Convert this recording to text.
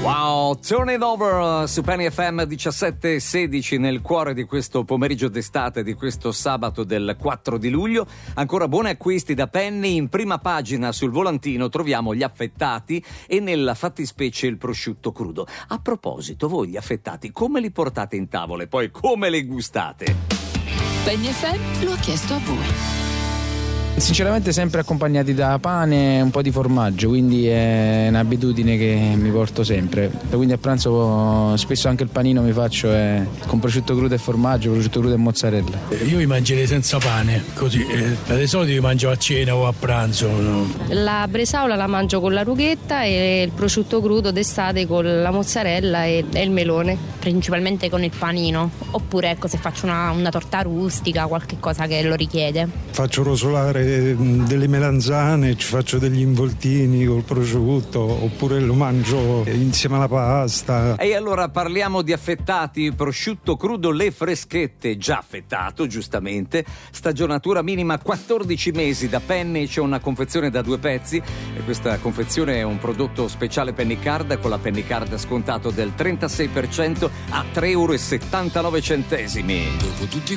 Wow, Turn It Over su Penny FM 17:16 nel cuore di questo pomeriggio d'estate, di questo sabato del 4 di luglio. Ancora buoni acquisti da Penny. In prima pagina sul volantino troviamo gli affettati e nella fattispecie il prosciutto crudo. A proposito, voi gli affettati come li portate in tavola e poi come li gustate? Penny FM lo ha chiesto a voi. Sinceramente sempre accompagnati da pane e un po' di formaggio, quindi è un'abitudine che mi porto sempre. Quindi a pranzo spesso anche il panino mi faccio con prosciutto crudo e formaggio, prosciutto crudo e mozzarella. Io li mangerei senza pane, così. Di solito li mangio a cena o a pranzo. No? La bresaola la mangio con la rughetta e il prosciutto crudo d'estate con la mozzarella e il melone. Principalmente con il panino, oppure ecco se faccio una torta rustica, qualche cosa che lo richiede. Faccio rosolare delle melanzane, ci faccio degli involtini col prosciutto, oppure lo mangio insieme alla pasta. E allora parliamo di affettati, prosciutto crudo, le freschette, già affettato giustamente, stagionatura minima 14 mesi. Da Penny c'è una confezione da 2 pezzi e questa confezione è un prodotto speciale Penny Card con la Penny Card scontato del 36% a €3,79.